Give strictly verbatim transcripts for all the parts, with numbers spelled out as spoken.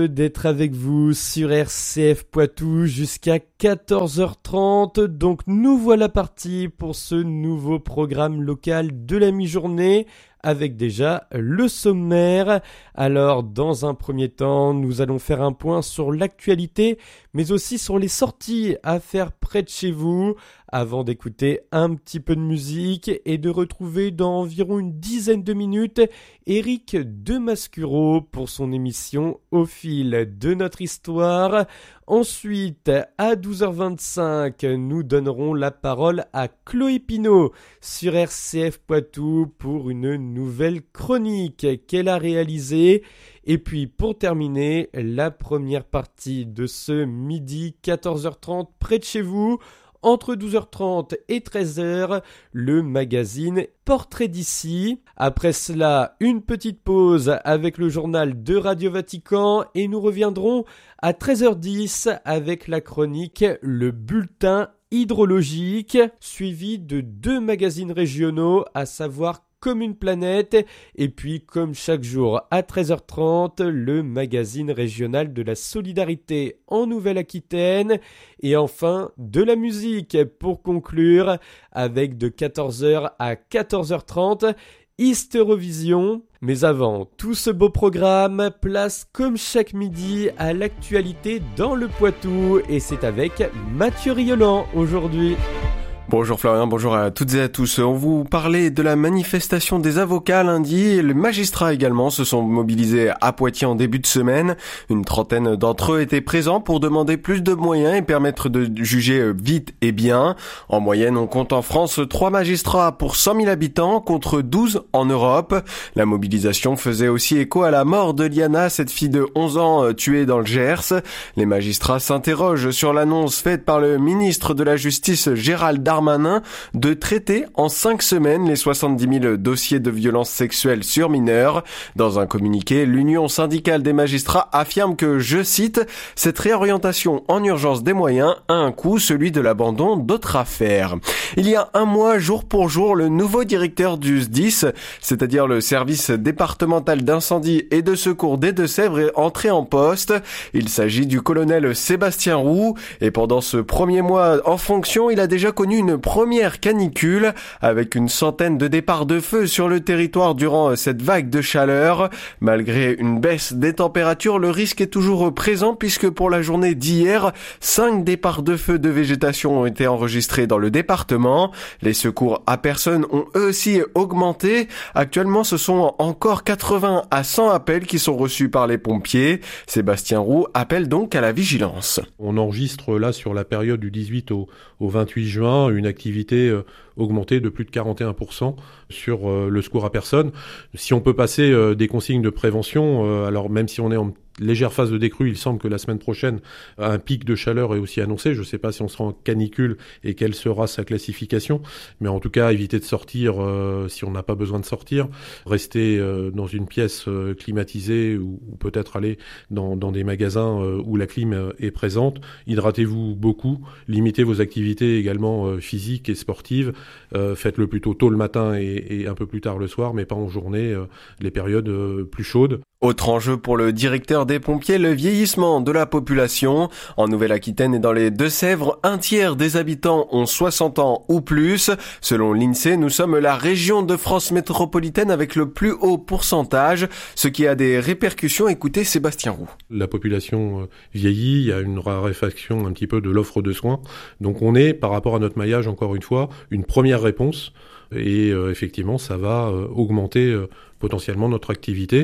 d'être avec vous sur R C F Poitou jusqu'à quatorze heures trente. Donc nous voilà partis pour ce nouveau programme local de la mi-journée avec déjà le sommaire. Alors dans un premier temps, nous allons faire un point sur l'actualité mais aussi sur les sorties à faire près de chez vous avant d'écouter un petit peu de musique et de retrouver dans environ une dizaine de minutes Éric Demascureau pour son émission Au fil de notre histoire. Ensuite, à douze heures vingt-cinq, nous donnerons la parole à Chloé Pinault sur R C F Poitou pour une nouvelle chronique qu'elle a réalisée. Et puis pour terminer, la première partie de ce midi quatorze heures trente près de chez vous, entre douze heures trente et treize heures, le magazine Portrait d'ici. Après cela, une petite pause avec le journal de Radio Vatican et nous reviendrons à treize heures dix avec la chronique Le Bulletin hydrologique, suivi de deux magazines régionaux, à savoir Comme une planète, et puis comme chaque jour à treize heures trente, le magazine régional de la solidarité en Nouvelle-Aquitaine, et enfin de la musique pour conclure avec de quatorze heures à quatorze heures trente, East Eurovision. Mais avant tout ce beau programme, place comme chaque midi à l'actualité dans le Poitou, et c'est avec Mathieu Riolan aujourd'hui. Bonjour Florian, bonjour à toutes et à tous. On vous parlait de la manifestation des avocats lundi et les magistrats également se sont mobilisés à Poitiers en début de semaine. Une trentaine d'entre eux étaient présents pour demander plus de moyens et permettre de juger vite et bien. En moyenne, on compte en France trois magistrats pour cent mille habitants contre douze en Europe. La mobilisation faisait aussi écho à la mort de Liana, cette fille de onze ans tuée dans le Gers. Les magistrats s'interrogent sur l'annonce faite par le ministre de la Justice Gérald Darmanin de traiter en cinq semaines les soixante-dix mille dossiers de violences sexuelles sur mineurs. Dans un communiqué, l'Union syndicale des magistrats affirme que, je cite, « Cette réorientation en urgence des moyens a un coût, celui de l'abandon d'autres affaires ». Il y a un mois, jour pour jour, le nouveau directeur du S D I S, c'est-à-dire le service départemental d'incendie et de secours des Deux-Sèvres, est entré en poste. Il s'agit du colonel Sébastien Roux et pendant ce premier mois en fonction, il a déjà connu une première canicule avec une centaine de départs de feu sur le territoire durant cette vague de chaleur. Malgré une baisse des températures, le risque est toujours présent puisque pour la journée d'hier, cinq départs de feu de végétation ont été enregistrés dans le département. Les secours à personnes ont eux aussi augmenté. Actuellement, ce sont encore quatre-vingts à cent appels qui sont reçus par les pompiers. Sébastien Roux appelle donc à la vigilance. On enregistre là sur la période du dix-huit au, au vingt-huit juin une activité euh, augmentée de plus de quarante et un pour cent sur euh, le secours à personne. Si on peut passer euh, des consignes de prévention, euh, alors même si on est en légère phase de décrue, il semble que la semaine prochaine, un pic de chaleur est aussi annoncé. Je ne sais pas si on sera en canicule et quelle sera sa classification, mais en tout cas, éviter de sortir euh, si on n'a pas besoin de sortir, rester euh, dans une pièce euh, climatisée ou, ou peut-être aller dans, dans des magasins euh, où la clim euh, est présente. Hydratez-vous beaucoup, limitez vos activités également euh, physiques et sportives. Euh, faites-le plutôt tôt le matin et, et un peu plus tard le soir, mais pas en journée, euh, les périodes euh, plus chaudes. Autre enjeu pour le directeur des pompiers, le vieillissement de la population. En Nouvelle-Aquitaine et dans les Deux-Sèvres, un tiers des habitants ont soixante ans ou plus. Selon l'INSEE, nous sommes la région de France métropolitaine avec le plus haut pourcentage, ce qui a des répercussions. Écoutez Sébastien Roux. La population vieillit, il y a une raréfaction un petit peu de l'offre de soins. Donc on est, par rapport à notre maillage, encore une fois, une première réponse. Et euh, effectivement, ça va euh, augmenter euh, potentiellement notre activité.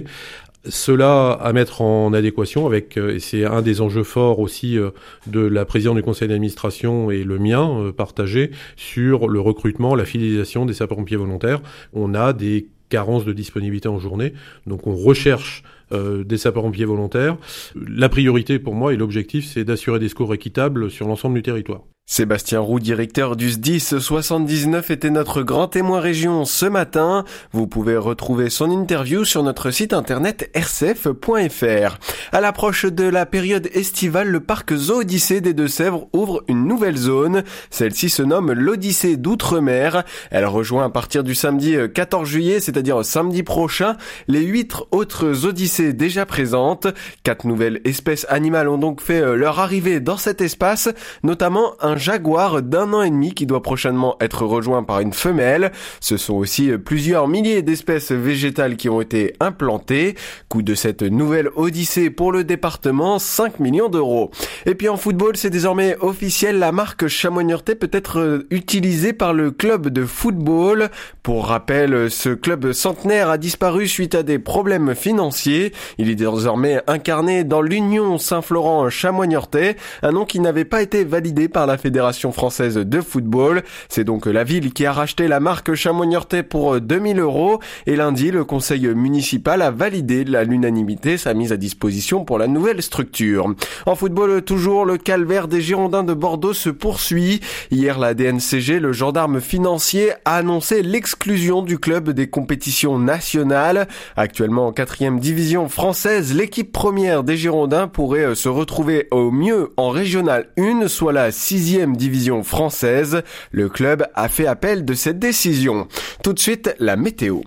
Cela à mettre en adéquation avec, et c'est un des enjeux forts aussi de la présidente du conseil d'administration et le mien partagé, sur le recrutement, la fidélisation des sapeurs-pompiers volontaires. On a des carences de disponibilité en journée, donc on recherche euh, des sapeurs-pompiers volontaires. La priorité pour moi et l'objectif, c'est d'assurer des secours équitables sur l'ensemble du territoire. Sébastien Roux, directeur du S D I S soixante-dix-neuf, était notre grand témoin région ce matin. Vous pouvez retrouver son interview sur notre site internet r c f point f r. À l'approche de la période estivale, le parc Zoo-Odyssée des Deux-Sèvres ouvre une nouvelle zone. Celle-ci se nomme l'Odyssée d'Outre-mer. Elle rejoint à partir du samedi quatorze juillet, c'est-à-dire samedi prochain, les huit autres Odyssées Odyssée déjà présente. Quatre nouvelles espèces animales ont donc fait leur arrivée dans cet espace, notamment un jaguar d'un an et demi qui doit prochainement être rejoint par une femelle. Ce sont aussi plusieurs milliers d'espèces végétales qui ont été implantées. Coût de cette nouvelle Odyssée pour le département, cinq millions d'euros. Et puis en football, c'est désormais officiel, la marque Chamois-Niortais peut être utilisée par le club de football. Pour rappel, ce club centenaire a disparu suite à des problèmes financiers. Il est désormais incarné dans l'Union Saint-Florent Chamois-Niortais, un nom qui n'avait pas été validé par la Fédération française de football. C'est donc la ville qui a racheté la marque Chamois-Niortais pour deux mille euros et lundi, le conseil municipal a validé à l'unanimité sa mise à disposition pour la nouvelle structure. En football, toujours, le calvaire des Girondins de Bordeaux se poursuit. Hier, la D N C G, le gendarme financier, a annoncé l'exclusion du club des compétitions nationales. Actuellement en quatrième division française, l'équipe première des Girondins pourrait se retrouver au mieux en régionale un, soit la sixième division française. Le club a fait appel de cette décision. Tout de suite, la météo.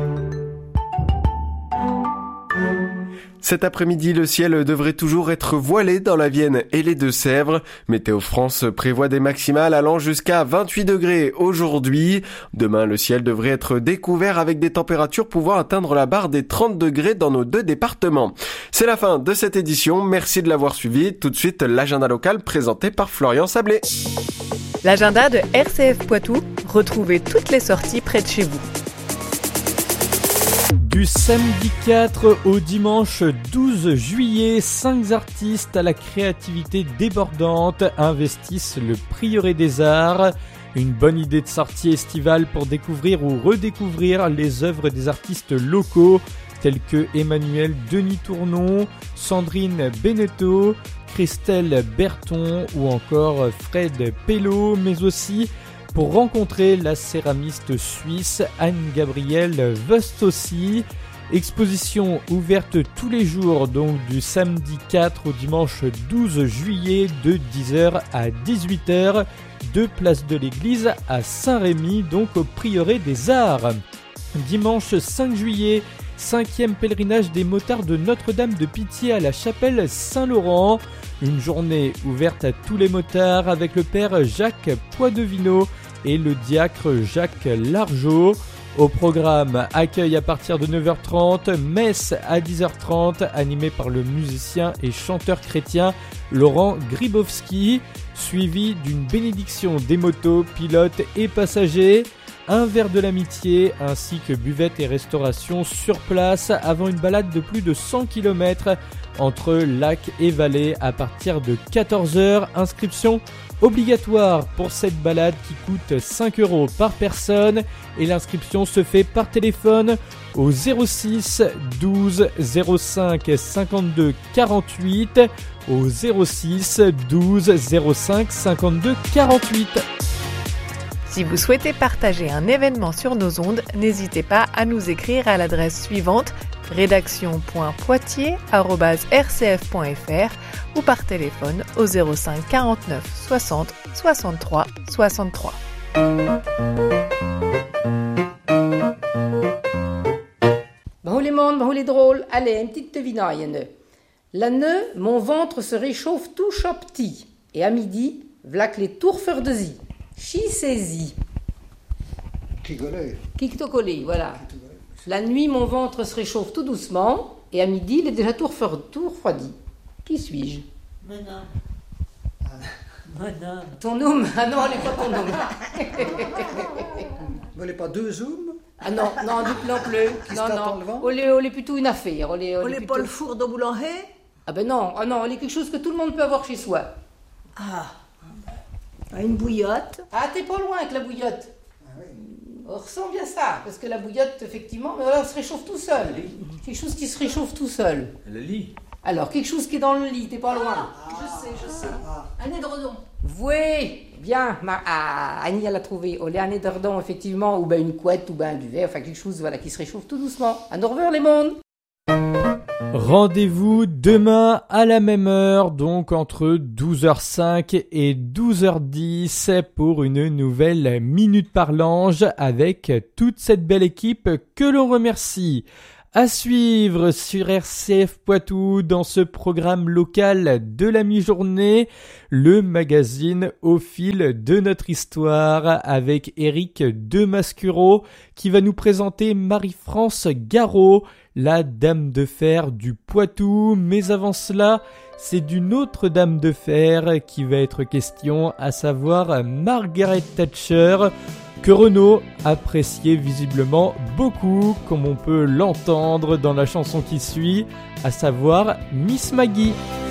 Cet après-midi, le ciel devrait toujours être voilé dans la Vienne et les Deux-Sèvres. Météo France prévoit des maximales allant jusqu'à vingt-huit degrés aujourd'hui. Demain, le ciel devrait être découvert avec des températures pouvant atteindre la barre des trente degrés dans nos deux départements. C'est la fin de cette édition. Merci de l'avoir suivi. Tout de suite, l'agenda local présenté par Florian Sablé. L'agenda de R C F Poitou. Retrouvez toutes les sorties près de chez vous. Du samedi quatre au dimanche douze juillet, cinq artistes à la créativité débordante investissent le Prieuré des Arts. Une bonne idée de sortie estivale pour découvrir ou redécouvrir les œuvres des artistes locaux tels que Emmanuel Denis Tournon, Sandrine Beneteau, Christelle Berton ou encore Fred Pello, mais aussi pour rencontrer la céramiste suisse Anne-Gabrielle Vostossi. Exposition ouverte tous les jours, donc du samedi quatre au dimanche douze juillet de dix heures à dix-huit heures, de place de l'église à Saint-Rémy, donc au Prieuré des Arts. Dimanche cinq juillet, cinquième pèlerinage des motards de Notre-Dame de Pitié à la chapelle Saint-Laurent. Une journée ouverte à tous les motards avec le père Jacques Poidevino et le diacre Jacques Largeau. Au programme, accueil à partir de neuf heures trente, messe à dix heures trente, animée par le musicien et chanteur chrétien Laurent Gribowski, suivi d'une bénédiction des motos, pilotes et passagers. Un verre de l'amitié ainsi que buvette et restauration sur place avant une balade de plus de cent kilomètres entre lac et vallée à partir de quatorze heures. Inscription obligatoire pour cette balade qui coûte cinq euros par personne et l'inscription se fait par téléphone au zéro six douze zéro cinq cinquante-deux quarante-huit au zéro six douze zéro cinq cinquante-deux quarante-huit. Si vous souhaitez partager un événement sur nos ondes, n'hésitez pas à nous écrire à l'adresse suivante rédaction point poitiers arobase r c f point f r ou par téléphone au zéro cinq quarante-neuf soixante soixante-trois soixante-trois. Bon les mondes, bon les drôles, allez, une petite devinette. La nœud, mon ventre se réchauffe tout petit. Et à midi, v'là que les tourfeurs de zi. Chi saisit. Qui collait. Qui te collé, voilà. La nuit, mon ventre se réchauffe tout doucement, et à midi, il est déjà tout, refroidi. Tout refroidi. Qui suis-je? Madame. Madame. Ton homme? Ah non, elle n'est pas ton homme. Elle n'est pas deux hommes? Ah non, non, du plan bleu. Non, non. On est, on est plutôt une affaire. On est, on On est n'est plutôt... pas le four de boulanger? Ah ben non, ah non, on est quelque chose que tout le monde peut avoir chez soi. Ah. Une bouillotte. Ah, t'es pas loin avec la bouillotte. Ah oui. On ressent bien ça, parce que la bouillotte, effectivement, mais voilà, on se réchauffe tout seul. Quelque chose qui se réchauffe tout seul. Le lit. Alors, quelque chose qui est dans le lit, t'es pas loin. Ah, je sais, je sais. Un édredon. Oui, bien. Ma... Ah, Annie, elle a trouvé. On est un édredon, effectivement, ou ben une couette, ou ben un duvet, enfin quelque chose voilà, qui se réchauffe tout doucement. À nous revoir, les mondes. Rendez-vous demain à la même heure, donc entre douze heures cinq et douze heures dix pour une nouvelle Minute Parlange avec toute cette belle équipe que l'on remercie. À suivre sur R C F Poitou dans ce programme local de la mi-journée, le magazine au fil de notre histoire avec Éric Demascureau qui va nous présenter Marie-France Garot, la dame de fer du Poitou. Mais avant cela, c'est d'une autre dame de fer qui va être question, à savoir Margaret Thatcher, que Renaud appréciait visiblement beaucoup, comme on peut l'entendre dans la chanson qui suit, à savoir Miss Maggie.